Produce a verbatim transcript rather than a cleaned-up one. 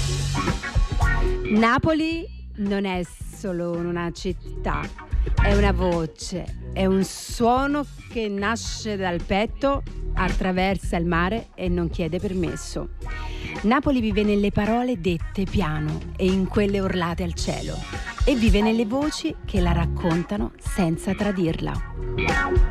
Napoli non è solo una città, è una voce, è un suono che nasce dal petto, attraversa il mare e non chiede permesso. Napoli vive nelle parole dette piano e in quelle urlate al cielo, e vive nelle voci che la raccontano senza tradirla.